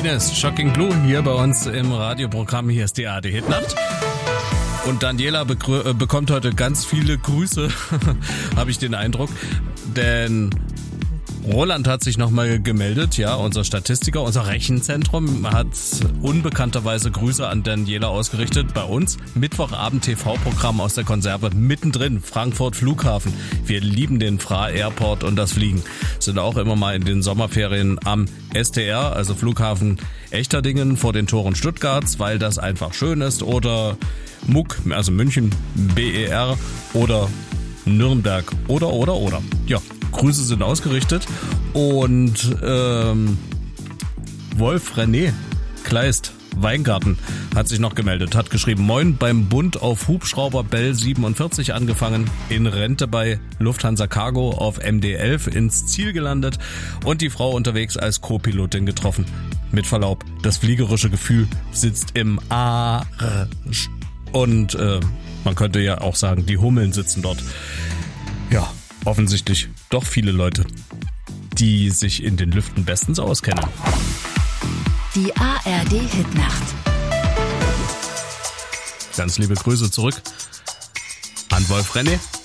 Ines, Shocking Blue hier bei uns im Radioprogramm. Hier ist die ARD Hitnacht. Und Daniela bekommt heute ganz viele Grüße, habe ich den Eindruck. Denn Roland hat sich nochmal gemeldet, ja, unser Statistiker, unser Rechenzentrum hat unbekannterweise Grüße an Daniela ausgerichtet. Bei uns Mittwochabend TV-Programm aus der Konserve mittendrin, Frankfurt Flughafen. Wir lieben den Fra Airport und das Fliegen. Sind auch immer mal in den Sommerferien am STR, also Flughafen Echterdingen vor den Toren Stuttgarts, weil das einfach schön ist. Oder MUK, also München, BER oder Nürnberg oder. Ja. Grüße sind ausgerichtet und Wolf René Kleist Weingarten hat sich noch gemeldet, hat geschrieben: Moin, beim Bund auf Hubschrauber Bell 47 angefangen, in Rente bei Lufthansa Cargo auf MD-11 ins Ziel gelandet und die Frau unterwegs als Co-Pilotin getroffen. Mit Verlaub, das fliegerische Gefühl sitzt im Arsch und man könnte ja auch sagen, die Hummeln sitzen dort. Ja, offensichtlich doch viele Leute, die sich in den Lüften bestens auskennen. Die ARD Hitnacht. Ganz liebe Grüße zurück an Wolf René